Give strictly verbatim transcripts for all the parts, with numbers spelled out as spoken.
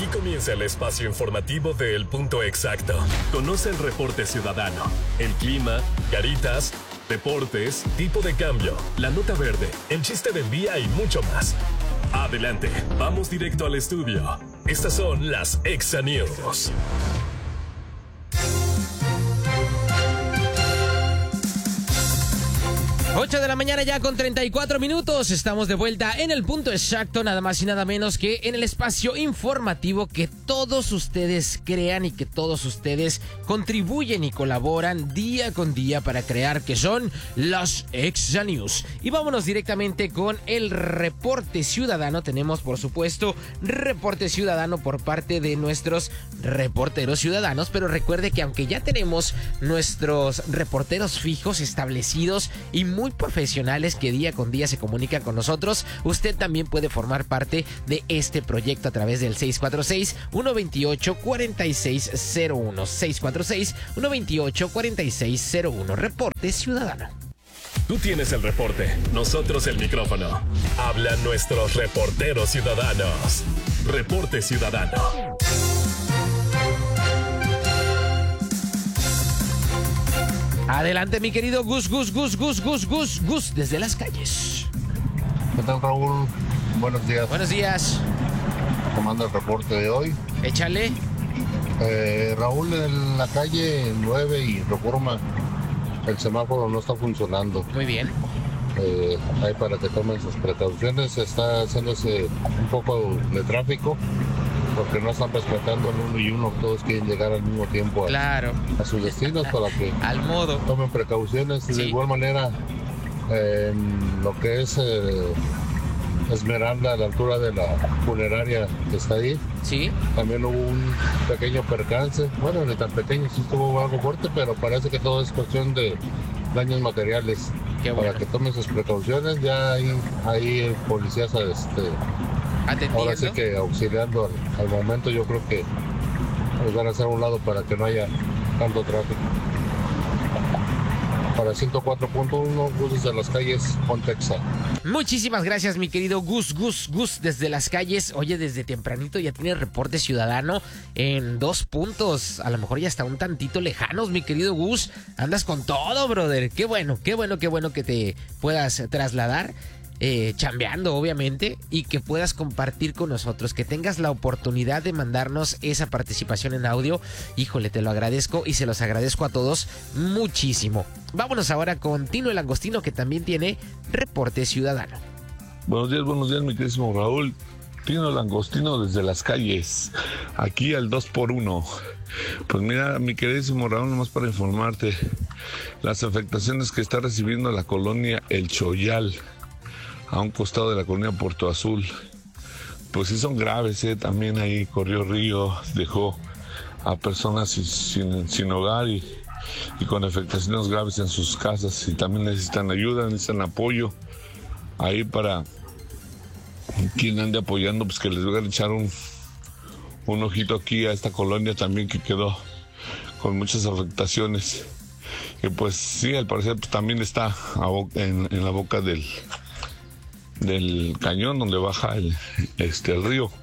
Aquí comienza el espacio informativo de El Punto Exacto. Conoce el reporte ciudadano, el clima, caritas, deportes, tipo de cambio, la nota verde, el chiste del día y mucho más. Adelante, vamos directo al estudio. Estas son las Exa News. ocho de la mañana ya con treinta y cuatro minutos. Estamos de vuelta en El Punto Exacto, nada más y nada menos que en el espacio informativo que todos ustedes crean y que todos ustedes contribuyen y colaboran día con día para crear, que son las Exa News. Y vámonos directamente con el reporte ciudadano. Tenemos, por supuesto, reporte ciudadano por parte de nuestros reporteros ciudadanos, pero recuerde que aunque ya tenemos nuestros reporteros fijos establecidos y muy profesionales que día con día se comunican con nosotros, usted también puede formar parte de este proyecto a través del seis cuatro seis, uno dos ocho, cuatro seis cero uno, seis cuatro seis, uno dos ocho, cuatro seis cero uno. Reporte ciudadano. Tú tienes el reporte, nosotros el micrófono. Hablan nuestros reporteros ciudadanos. Reporte ciudadano. Adelante, mi querido Gus, Gus, Gus, Gus, Gus, Gus, Gus, desde las calles. ¿Qué tal, Raúl? Buenos días. Buenos días. Tomando el reporte de hoy. Échale. Eh, Raúl, en la calle nueve y Reforma, el semáforo no está funcionando. Muy bien. Eh, ahí para que tomen sus precauciones. Está haciéndose un poco de tráfico porque no están respetando el uno y uno. Todos quieren llegar al mismo tiempo a, claro. a sus destinos para que al modo tomen precauciones. Sí. De igual manera, eh, lo que es eh, Esmeralda, a la altura de la funeraria que está ahí, sí, también hubo un pequeño percance. Bueno, ni tan pequeño, sí estuvo algo fuerte, pero parece que todo es cuestión de daños materiales. Qué bueno. Para que tomen sus precauciones. Ya hay, hay policías este, ahora sí que auxiliando al, al momento. Yo creo que nos van a hacer a un lado para que no haya tanto tráfico. Para ciento cuatro punto uno, buses de las calles, Pontexa. Muchísimas gracias, mi querido Gus, Gus, Gus, desde las calles. Oye, desde tempranito ya tiene reporte ciudadano en dos puntos. A lo mejor ya está un tantito lejanos, mi querido Gus. Andas con todo, brother. Qué bueno, qué bueno, qué bueno que te puedas trasladar. Eh, chambeando, obviamente, y que puedas compartir con nosotros, que tengas la oportunidad de mandarnos esa participación en audio. Híjole, te lo agradezco y se los agradezco a todos muchísimo. Vámonos ahora con Tino el Langostino, que también tiene reporte ciudadano. Buenos días, buenos días, mi queridísimo Raúl. Tino el Langostino desde las calles, aquí al dos por uno. Pues mira, mi queridísimo Raúl, nomás para informarte, las afectaciones que está recibiendo la colonia El Choyal, a un costado de la colonia Puerto Azul, pues sí son graves, ¿eh? También ahí corrió río, dejó a personas sin, sin, sin hogar y, y con afectaciones graves en sus casas, y también necesitan ayuda, necesitan apoyo ahí para quien ande apoyando, pues que les voy a echar un, un ojito aquí a esta colonia también que quedó con muchas afectaciones. Y pues sí, al parecer pues, también está a boca, en, en la boca del del cañón donde baja el, este, el río.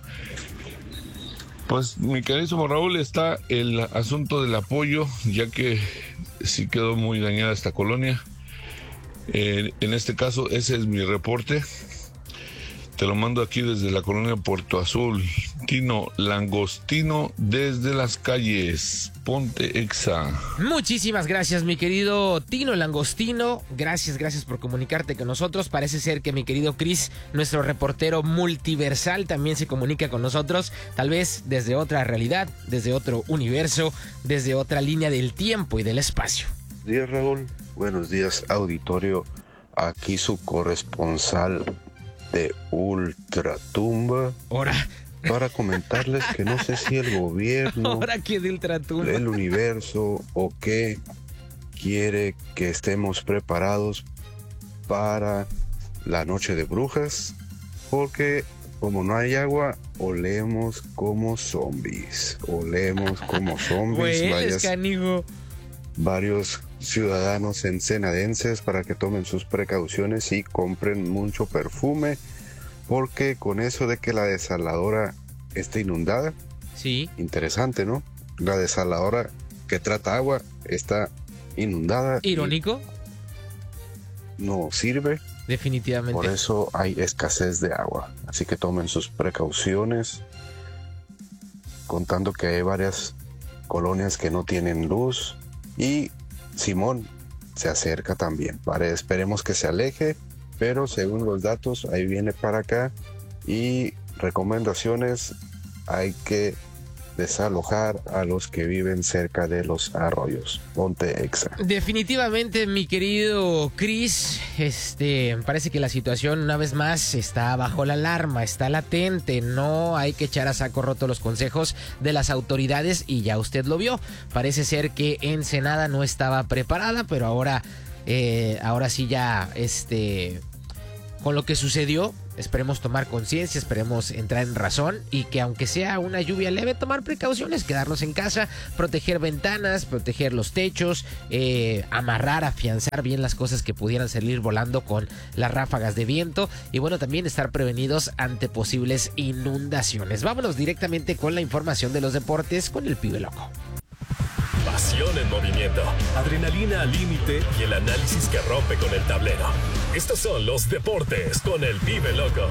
Pues mi queridísimo Raúl, está el asunto del apoyo, ya que sí quedó muy dañada esta colonia. Eh, en este caso, ese es mi reporte. Te lo mando aquí desde la colonia Puerto Azul. Tino Langostino desde las calles. Ponte Exa. Muchísimas gracias, mi querido Tino Langostino. Gracias, gracias por comunicarte con nosotros. Parece ser que mi querido Chris, nuestro reportero multiversal, también se comunica con nosotros. Tal vez desde otra realidad, desde otro universo, desde otra línea del tiempo y del espacio. Buenos días, Raúl. Buenos días, auditorio. Aquí su corresponsal de Ultratumba. Ahora. Para comentarles que no sé si el gobierno, ahora que de Ultratumba, el universo o qué quiere que estemos preparados para la noche de brujas, porque como no hay agua, olemos como zombies, olemos como zombies. Pues, Vayas, canijo. Varios ciudadanos ensenadenses para que tomen sus precauciones y compren mucho perfume, porque con eso de que la desaladora está inundada. Sí. Interesante, ¿no? La desaladora que trata agua está inundada. Irónico. No sirve. Definitivamente. Por eso hay escasez de agua. Así que tomen sus precauciones. Contando que hay varias colonias que no tienen luz. Y Simón se acerca también. Vale, esperemos que se aleje. Pero según los datos, ahí viene para acá. Y recomendaciones, hay que desalojar a los que viven cerca de los arroyos. Ponte Exa. Definitivamente, mi querido Chris, este, parece que la situación una vez más está bajo la alarma, está latente, no hay que echar a saco roto los consejos de las autoridades y ya usted lo vio. Parece ser que Ensenada no estaba preparada, pero ahora, eh, ahora sí ya, este, con lo que sucedió, esperemos tomar conciencia, esperemos entrar en razón y que aunque sea una lluvia leve, tomar precauciones, quedarnos en casa, proteger ventanas, proteger los techos, eh, amarrar, afianzar bien las cosas que pudieran salir volando con las ráfagas de viento y bueno, también estar prevenidos ante posibles inundaciones. Vámonos directamente con la información de los deportes con el Pibe Loco. Pasión en movimiento, adrenalina al límite y el análisis que rompe con el tablero. Estos son los deportes con el Pibe Loco.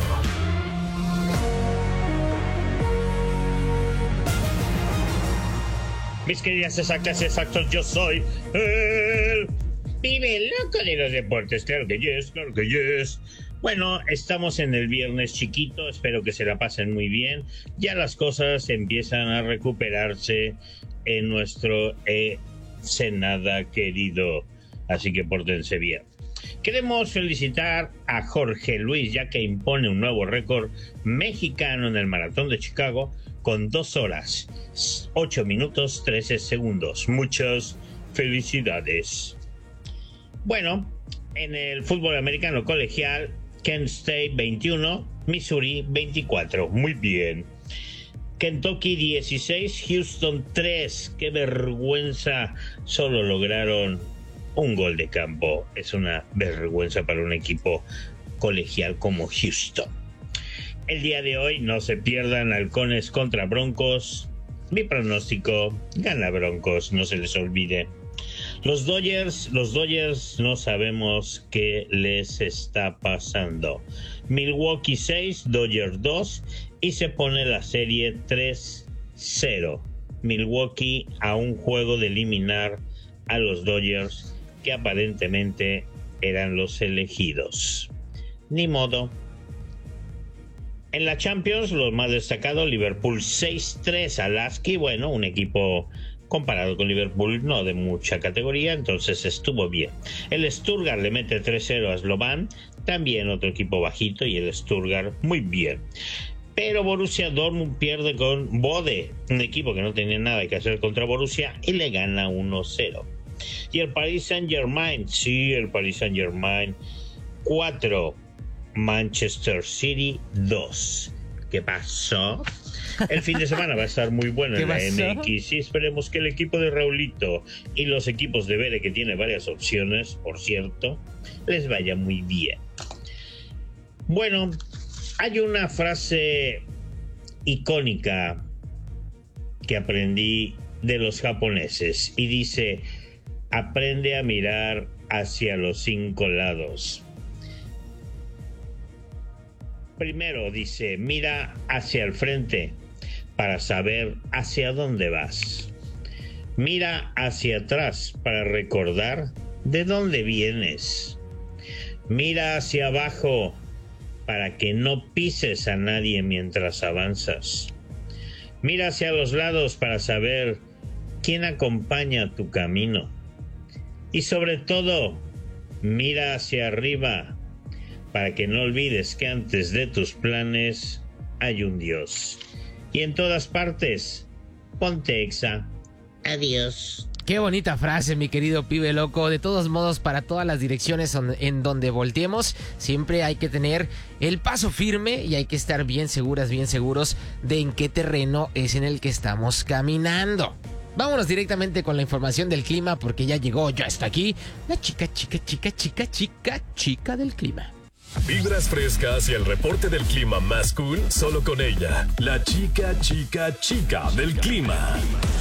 Mis queridas exactas y exactos, yo soy el Pibe Loco de los deportes. Claro que yes, claro que yes. Bueno, estamos en el viernes chiquito, espero que se la pasen muy bien. Ya las cosas empiezan a recuperarse en nuestro Ensenada querido, así que pórtense bien. Queremos felicitar a Jorge Luis, ya que impone un nuevo récord mexicano en el Maratón de Chicago con dos horas, ocho minutos, trece segundos. Muchas felicidades. Bueno, en el fútbol americano colegial, Kent State veintiuno, Missouri veinticuatro. Muy bien. Kentucky dieciséis, Houston tres. Qué vergüenza, solo lograron un gol de campo. Es una vergüenza para un equipo colegial como Houston. El día de hoy no se pierdan Halcones contra Broncos. Mi pronóstico, gana Broncos, no se les olvide. Los Dodgers, los Dodgers no sabemos qué les está pasando. Milwaukee seis, Dodgers dos y se pone la serie tres cero. Milwaukee a un juego de eliminar a los Dodgers, que aparentemente eran los elegidos. Ni modo. En la Champions, los más destacados, Liverpool seis tres a Lasky. Bueno, un equipo comparado con Liverpool no de mucha categoría, entonces estuvo bien. El Stuttgart le mete tres cero a Slovan, también otro equipo bajito, y el Stuttgart muy bien. Pero Borussia Dortmund pierde con Bode, un equipo que no tenía nada que hacer contra Borussia, y le gana uno cero. Y el Paris Saint-Germain, sí, el Paris Saint-Germain cuatro, Manchester City dos. ¿Qué pasó? El fin de semana va a estar muy bueno en la M X y esperemos que el equipo de Raulito y los equipos de Bere, que tiene varias opciones, por cierto, les vaya muy bien. Bueno, hay una frase icónica que aprendí de los japoneses y dice: aprende a mirar hacia los cinco lados. Primero dice, mira hacia el frente para saber hacia dónde vas. Mira hacia atrás para recordar de dónde vienes. Mira hacia abajo para que no pises a nadie mientras avanzas. Mira hacia los lados para saber quién acompaña tu camino. Y sobre todo, mira hacia arriba para que no olvides que antes de tus planes hay un Dios. Y en todas partes, ponte Exa. Adiós. Qué bonita frase, mi querido Pibe Loco. De todos modos, para todas las direcciones en donde volteemos, siempre hay que tener el paso firme y hay que estar bien seguras, bien seguros de en qué terreno es en el que estamos caminando. Vámonos directamente con la información del clima porque ya llegó, ya está aquí, la chica, chica, chica, chica, chica, chica del clima. Vibras frescas y el reporte del clima más cool solo con ella, la chica, chica, chica del clima.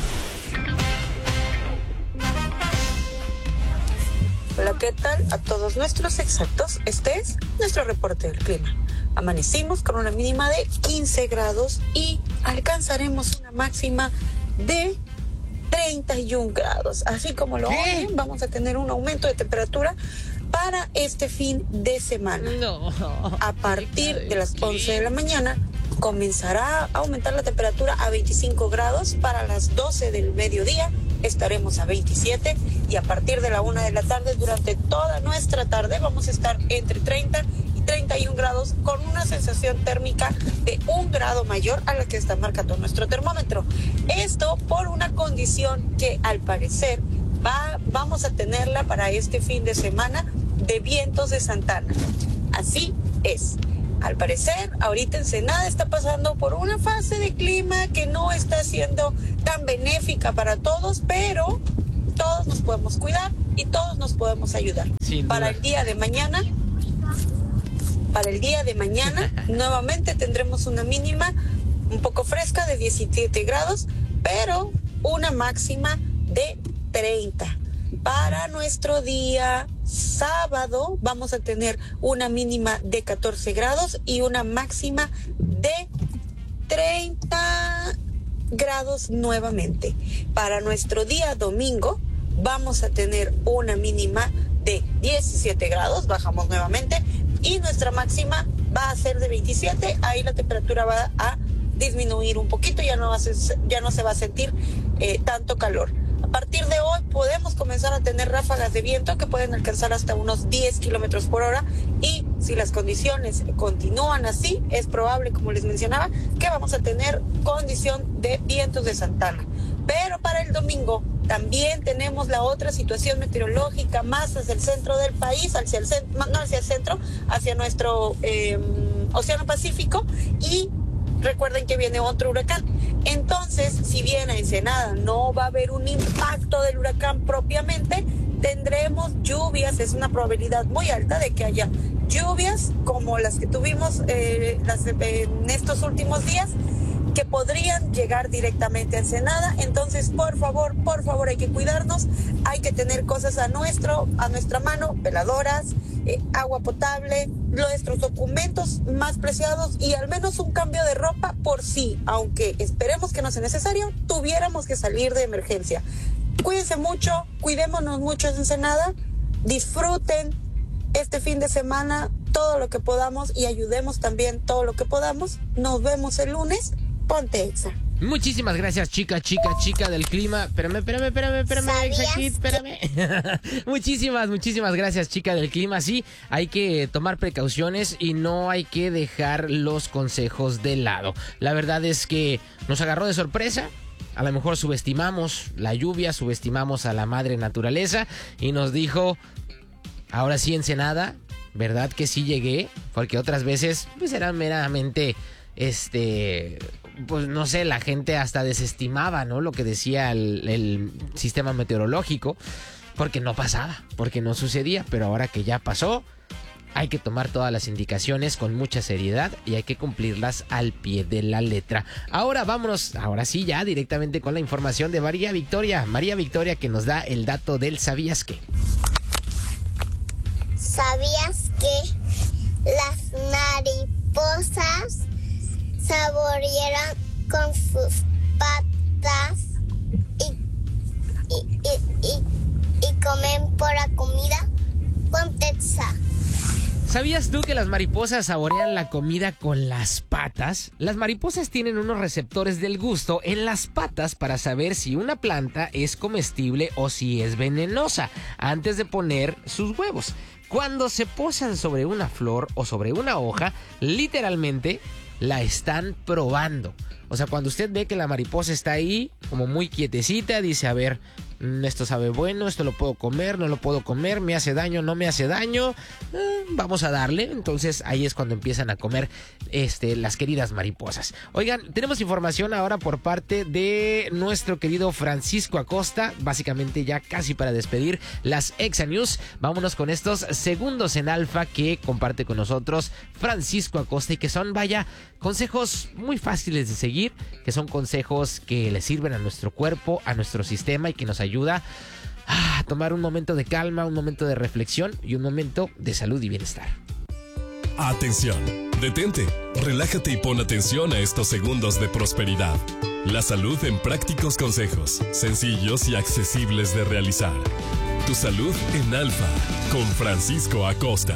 Hola, ¿qué tal a todos nuestros exactos? Este es nuestro reporte del clima. Amanecimos con una mínima de quince grados y alcanzaremos una máxima de treinta y un grados. Así como lo oyen, vamos a tener un aumento de temperatura para este fin de semana. No. A partir de las once de la mañana comenzará a aumentar la temperatura a veinticinco grados. Para las doce del mediodía estaremos a veintisiete y a partir de la una de la tarde, durante toda nuestra tarde, vamos a estar entre treinta y treinta y un grados con una sensación térmica de un grado mayor a la que está marcando nuestro termómetro. Esto por una condición que al parecer va, vamos a tenerla para este fin de semana de vientos de Santana. Así es. Al parecer, ahorita Ensenada está pasando por una fase de clima que no está siendo tan benéfica para todos, pero todos nos podemos cuidar y todos nos podemos ayudar. Para el día de mañana, para el día de mañana, nuevamente tendremos una mínima un poco fresca de diecisiete grados, pero una máxima de treinta. Para nuestro día sábado vamos a tener una mínima de catorce grados y una máxima de treinta grados nuevamente. Para nuestro día domingo vamos a tener una mínima de diecisiete grados, bajamos nuevamente, y nuestra máxima va a ser de veintisiete. Ahí la temperatura va a disminuir un poquito, ya no, va a ser, ya no se va a sentir eh, tanto calor. A partir de hoy podemos comenzar a tener ráfagas de viento que pueden alcanzar hasta unos diez kilómetros por hora, y si las condiciones continúan así, es probable, como les mencionaba, que vamos a tener condición de vientos de Santana. Pero para el domingo también tenemos la otra situación meteorológica más hacia el centro del país, hacia el centro, no hacia el centro, hacia nuestro eh, Océano Pacífico, y recuerden que viene otro huracán. Entonces, si bien a Ensenada no va a haber un impacto del huracán propiamente, tendremos lluvias. Es una probabilidad muy alta de que haya lluvias como las que tuvimos eh, las, eh, en estos últimos días, que podrían llegar directamente a Ensenada. Entonces, por favor, por favor, hay que cuidarnos, hay que tener cosas a nuestro, a nuestra mano, veladoras, eh, agua potable, nuestros documentos más preciados y al menos un cambio de ropa por si, aunque esperemos que no sea necesario, tuviéramos que salir de emergencia. Cuídense mucho, cuidémonos mucho en Ensenada, disfruten este fin de semana todo lo que podamos y ayudemos también todo lo que podamos. Nos vemos el lunes. Ponte Exa. Muchísimas gracias, chica, chica, chica del clima. Espérame, espérame, espérame, espérame, Exacit, espérame. muchísimas, muchísimas gracias, chica del clima. Sí, hay que tomar precauciones y no hay que dejar los consejos de lado. La verdad es que nos agarró de sorpresa. A lo mejor subestimamos la lluvia, subestimamos a la madre naturaleza y nos dijo, ahora sí, Ensenada, ¿verdad que sí llegué? Porque otras veces pues eran meramente, este... pues no sé, la gente hasta desestimaba, ¿no?, lo que decía el, el sistema meteorológico, porque no pasaba, porque no sucedía. Pero ahora que ya pasó, hay que tomar todas las indicaciones con mucha seriedad y hay que cumplirlas al pie de la letra. Ahora vámonos, ahora sí, ya directamente con la información de María Victoria. María Victoria, que nos da el dato del ¿sabías qué? ¿Sabías que las mariposas saborean con sus patas y, y, y, y, y comen por la comida? Ponte Exa. ¿Sabías tú que las mariposas saborean la comida con las patas? Las mariposas tienen unos receptores del gusto en las patas para saber si una planta es comestible o si es venenosa antes de poner sus huevos. Cuando se posan sobre una flor o sobre una hoja, literalmente la están probando. O sea, cuando usted ve que la mariposa está ahí como muy quietecita, dice, a ver, esto sabe bueno, esto lo puedo comer, no lo puedo comer, me hace daño, no me hace daño, eh, vamos a darle. Entonces ahí es cuando empiezan a comer este, las queridas mariposas. Oigan, tenemos información ahora por parte de nuestro querido Francisco Acosta, básicamente ya casi para despedir las Exa News. Vámonos con estos segundos en alfa que comparte con nosotros Francisco Acosta y que son, vaya, consejos muy fáciles de seguir, que son consejos que le sirven a nuestro cuerpo, a nuestro sistema y que nos ayuda a tomar un momento de calma, un momento de reflexión y un momento de salud y bienestar. Atención, detente, relájate y pon atención a estos segundos de prosperidad. La salud en prácticos consejos, sencillos y accesibles de realizar. Tu salud en alfa, con Francisco Acosta.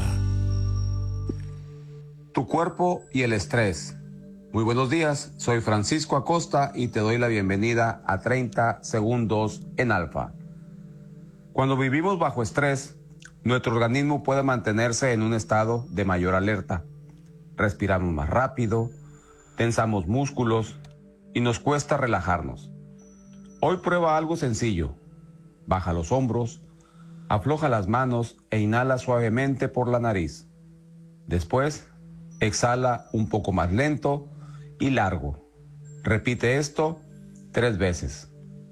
Tu cuerpo y el estrés. Muy buenos días, soy Francisco Acosta y te doy la bienvenida a treinta segundos en alfa. Cuando vivimos bajo estrés, nuestro organismo puede mantenerse en un estado de mayor alerta. Respiramos más rápido, tensamos músculos y nos cuesta relajarnos. Hoy prueba algo sencillo. Baja los hombros, afloja las manos e inhala suavemente por la nariz. Después, exhala un poco más lento y largo. Repite esto tres veces.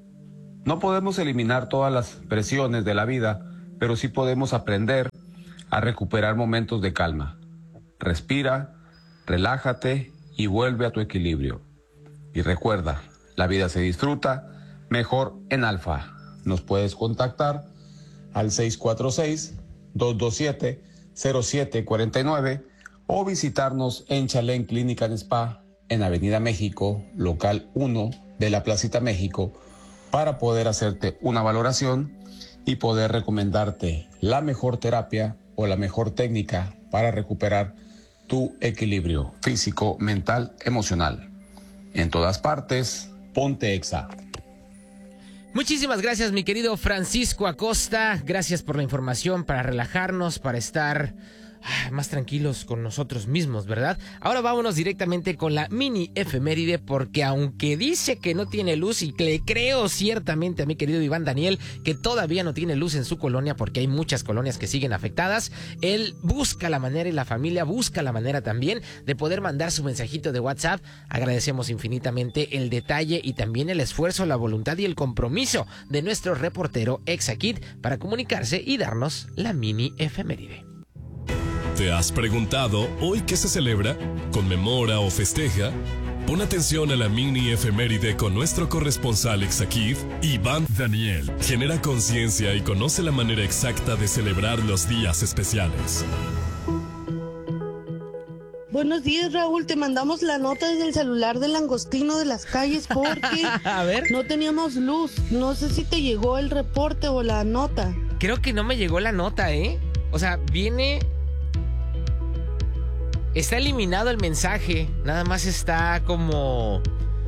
No podemos eliminar todas las presiones de la vida, pero sí podemos aprender a recuperar momentos de calma. Respira, relájate y vuelve a tu equilibrio. Y recuerda, la vida se disfruta mejor en alfa. Nos puedes contactar al seis cuatro seis, dos dos siete, cero siete cuatro nueve o visitarnos en Chalén Clínica and Spa en Avenida México, local uno de la Placita México, para poder hacerte una valoración y poder recomendarte la mejor terapia o la mejor técnica para recuperar tu equilibrio físico, mental, emocional. En todas partes, ponte Exa. Muchísimas gracias, mi querido Francisco Acosta. Gracias por la información para relajarnos, para estar ah, más tranquilos con nosotros mismos, ¿verdad? Ahora vámonos directamente con la mini efeméride, porque aunque dice que no tiene luz, y le creo ciertamente a mi querido Iván Daniel que todavía no tiene luz en su colonia, porque hay muchas colonias que siguen afectadas, él busca la manera y la familia busca la manera también de poder mandar su mensajito de WhatsApp. Agradecemos infinitamente el detalle y también el esfuerzo, la voluntad y el compromiso de nuestro reportero ExaKid para comunicarse y darnos la mini efeméride. ¿Te has preguntado hoy qué se celebra, conmemora o festeja? Pon atención a la mini efeméride con nuestro corresponsal ExaKid, Iván Daniel. Genera conciencia y conoce la manera exacta de celebrar los días especiales. Buenos días, Raúl. Te mandamos la nota desde el celular del langostino de las calles porque a ver. No teníamos luz. No sé si te llegó el reporte o la nota. Creo que no me llegó la nota, ¿eh? O sea, viene... Está eliminado el mensaje. Nada más está como...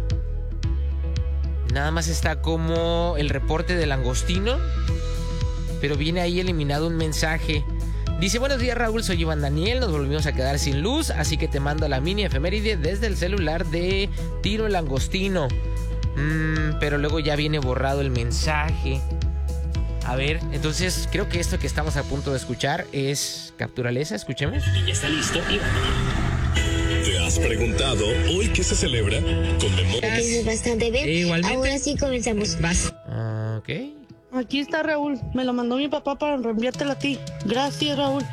Nada más está como el reporte del langostino. Pero viene ahí eliminado un mensaje. Dice: buenos días, Raúl, soy Iván Daniel. Nos volvimos a quedar sin luz, así que te mando la mini efeméride desde el celular de Tiro el Langostino. Mm, pero luego ya viene borrado el mensaje. A ver, entonces creo que esto que estamos a punto de escuchar es Capturaleza. Escuchemos. Y ya está listo. ¿Te has preguntado hoy qué se celebra? Conmemora. Es bastante bien. Eh, igualmente. Ahora sí comenzamos. Vas. Ah, ok. Aquí está, Raúl. Me lo mandó mi papá para reenviártelo a ti. Gracias, Raúl.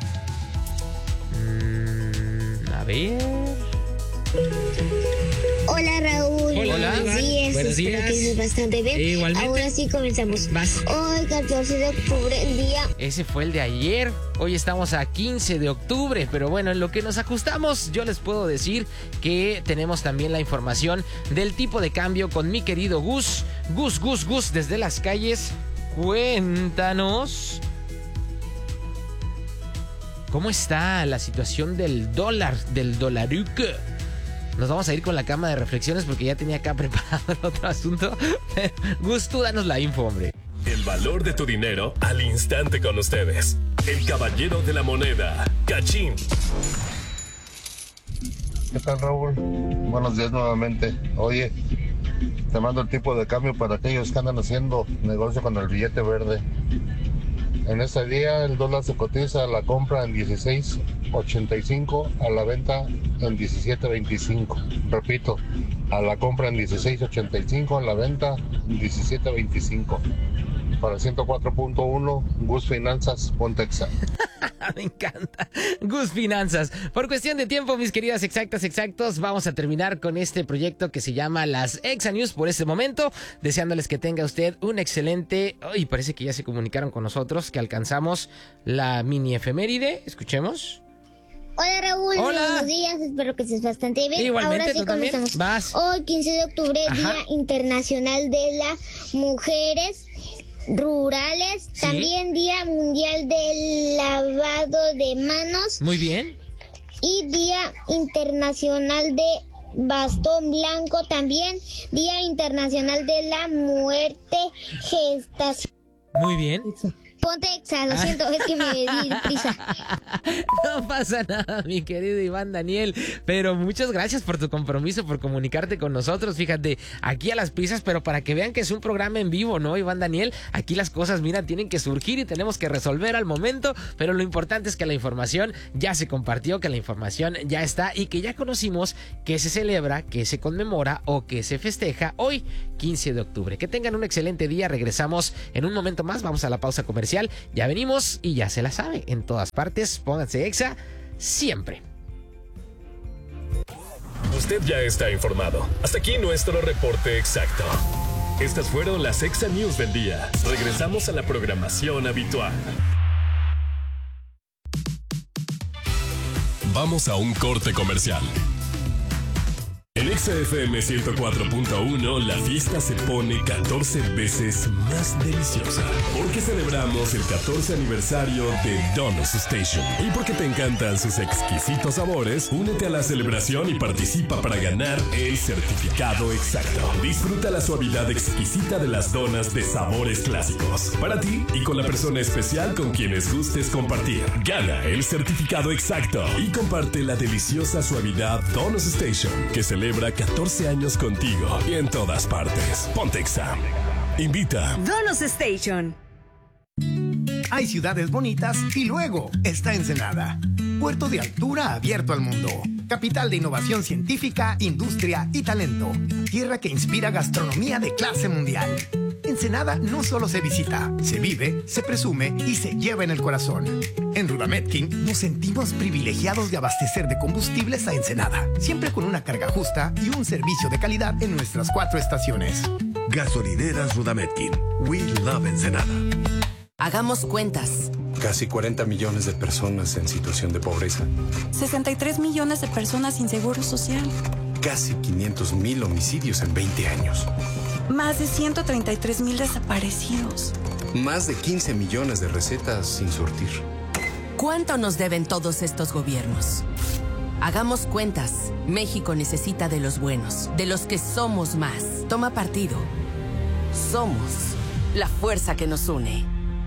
Mm, a ver. Hola, Raúl. Hola. Buenos días. Buenos Espero días. que estés bastante bien. Eh, igualmente. Ahora sí comenzamos. Vas. Hoy, catorce de octubre, día... Ese fue el de ayer. Hoy estamos a quince de octubre. Pero bueno, en lo que nos ajustamos, yo les puedo decir que tenemos también la información del tipo de cambio con mi querido Gus. Gus, Gus, Gus, desde las calles. Cuéntanos cómo está la situación del dólar, del dolaruco. Nos vamos a ir con la cama de reflexiones porque ya tenía acá preparado el otro asunto. Gus, tú danos la info, hombre. El valor de tu dinero al instante con ustedes. El caballero de la moneda, Cachín. ¿Qué tal, Raúl? Buenos días nuevamente. Oye, Te mando el tipo de cambio para aquellos que andan haciendo negocio con el billete verde. En este día el dólar se cotiza a la compra en dieciséis ochenta y cinco, a la venta en diecisiete veinticinco. Repito, a la compra en dieciséis ochenta y cinco, a la venta en diecisiete veinticinco. Para ciento cuatro punto uno, Gus Finanzas, Pontexa. Me encanta. Gus Finanzas. Por cuestión de tiempo, mis queridas exactas, exactos, vamos a terminar con este proyecto que se llama las Exa News por este momento. Deseándoles que tenga usted un excelente... Ay, parece que ya se comunicaron con nosotros, que alcanzamos la mini efeméride. Escuchemos. Hola Raúl, Hola. Buenos días, espero que estés bastante bien. Igualmente, ahora sí ¿tú también? comenzamos. Vas. Hoy, quince de octubre, Ajá. Día Internacional de las Mujeres Rurales, Sí. también Día Mundial del Lavado de Manos Muy bien. y Día Internacional de Bastón Blanco, también Día Internacional de la Muerte Gestacional. Muy bien. Ponte exa, lo siento, es que me di prisa. No pasa nada, mi querido Iván Daniel, pero muchas gracias por tu compromiso, por comunicarte con nosotros. Fíjate, aquí a las prisas, pero para que vean que es un programa en vivo, ¿no, Iván Daniel? Aquí las cosas, mira, tienen que surgir y tenemos que resolver al momento, pero lo importante es que la información ya se compartió, que la información ya está y que ya conocimos que se celebra, que se conmemora o que se festeja hoy, quince de octubre. Que tengan un excelente día, regresamos en un momento más, vamos a la pausa comercial. Ya venimos y ya se la sabe. En todas partes, pónganse Exa siempre. Usted ya está informado. Hasta aquí nuestro reporte exacto. Estas fueron las Exa News del día. Regresamos a la programación habitual. Vamos a un corte comercial. En Exa F M ciento cuatro punto uno, la fiesta se pone catorce veces más deliciosa. Porque celebramos el catorce aniversario de Donuts Station. Y porque te encantan sus exquisitos sabores, únete a la celebración y participa para ganar el certificado exacto. Disfruta la suavidad exquisita de las donas de sabores clásicos. Para ti y con la persona especial con quienes gustes compartir. Gana el certificado exacto y comparte la deliciosa suavidad Donuts Station, que celebra catorce años contigo y en todas partes. Ponte Exa. Invita. Donuts Station. Hay ciudades bonitas y luego está Ensenada. Puerto de altura abierto al mundo. Capital de innovación científica, industria y talento. Tierra que inspira gastronomía de clase mundial. Ensenada no solo se visita, se vive, se presume y se lleva en el corazón. En Rudametkin nos sentimos privilegiados de abastecer de combustibles a Ensenada, siempre con una carga justa y un servicio de calidad en nuestras cuatro estaciones. Gasolineras Rudametkin. We love Ensenada. Hagamos cuentas. Casi cuarenta millones de personas en situación de pobreza. sesenta y tres millones de personas sin seguro social. Casi quinientos mil homicidios en veinte años. Más de ciento treinta y tres mil desaparecidos. Más de quince millones de recetas sin surtir. ¿Cuánto nos deben todos estos gobiernos? Hagamos cuentas. México necesita de los buenos, de los que somos más. Toma partido. Somos la fuerza que nos une.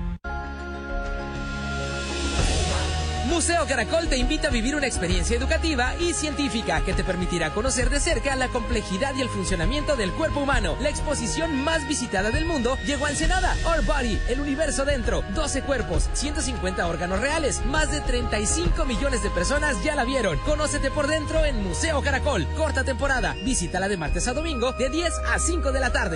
Museo Caracol te invita a vivir una experiencia educativa y científica que te permitirá conocer de cerca la complejidad y el funcionamiento del cuerpo humano. La exposición más visitada del mundo llegó a Ensenada. Our Body, el universo dentro. doce cuerpos, ciento cincuenta órganos reales. Más de treinta y cinco millones de personas ya la vieron. Conócete por dentro en Museo Caracol. Corta temporada. Visítala de martes a domingo de diez a cinco de la tarde.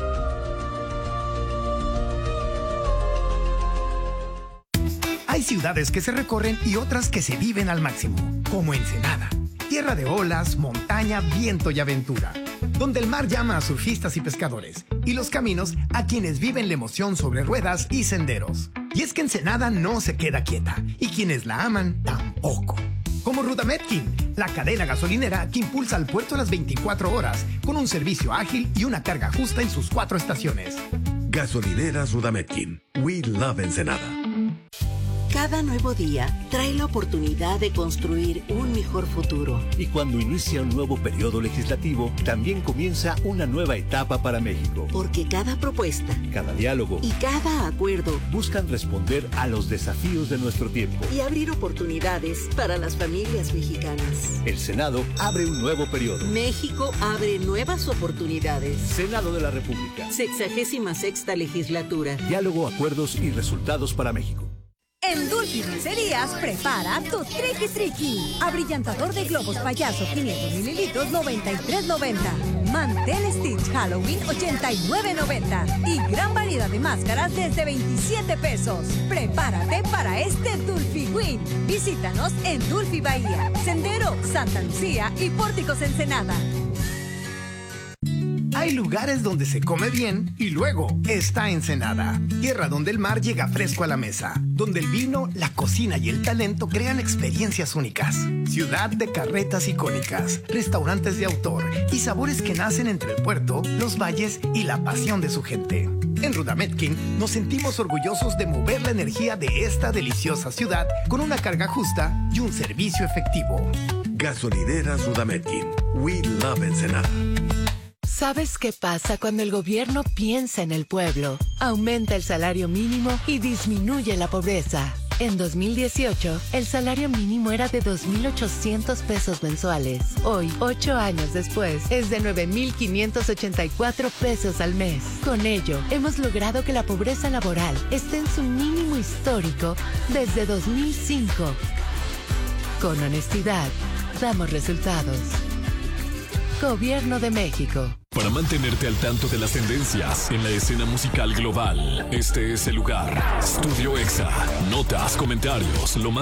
Hay ciudades que se recorren y otras que se viven al máximo, como Ensenada, tierra de olas, montaña, viento y aventura, donde el mar llama a surfistas y pescadores, y los caminos a quienes viven la emoción sobre ruedas y senderos. Y es que Ensenada no se queda quieta, y quienes la aman tampoco. Como Rudametkin, la cadena gasolinera que impulsa al puerto a las veinticuatro horas, con un servicio ágil y una carga justa en sus cuatro estaciones. Gasolineras Rudametkin. We love Ensenada. Cada nuevo día trae la oportunidad de construir un mejor futuro. Y cuando inicia un nuevo periodo legislativo, también comienza una nueva etapa para México. Porque cada propuesta, cada diálogo y cada acuerdo buscan responder a los desafíos de nuestro tiempo y abrir oportunidades para las familias mexicanas. El Senado abre un nuevo periodo. México abre nuevas oportunidades. Senado de la República. Sexagésima sexta legislatura. Diálogo, acuerdos y resultados para México. En Dulce Dulcerías, prepara tu Triqui Triqui. Abrillantador de globos payaso quinientos mililitros, noventa y tres noventa. Mantel Stitch Halloween, ochenta y nueve noventa. Y gran variedad de máscaras desde veintisiete pesos. Prepárate para este Dulfiwin. Visítanos en Dulfi Bahía, Sendero, Santa Lucía y Pórticos Ensenada. Hay lugares donde se come bien y luego está Ensenada, tierra donde el mar llega fresco a la mesa, donde el vino, la cocina y el talento crean experiencias únicas. Ciudad de carretas icónicas, restaurantes de autor y sabores que nacen entre el puerto, los valles y la pasión de su gente. En Rudametkin nos sentimos orgullosos de mover la energía de esta deliciosa ciudad con una carga justa y un servicio efectivo. Gasolineras Rudametkin. We love Ensenada. ¿Sabes qué pasa cuando el gobierno piensa en el pueblo? Aumenta el salario mínimo y disminuye la pobreza. En dos mil dieciocho, el salario mínimo era de dos mil ochocientos pesos mensuales. Hoy, ocho años después, es de nueve mil quinientos ochenta y cuatro pesos al mes. Con ello, hemos logrado que la pobreza laboral esté en su mínimo histórico desde dos mil cinco. Con honestidad, damos resultados. Gobierno de México. Para mantenerte al tanto de las tendencias en la escena musical global, este es el lugar. Studio Exa. Notas, comentarios, lo más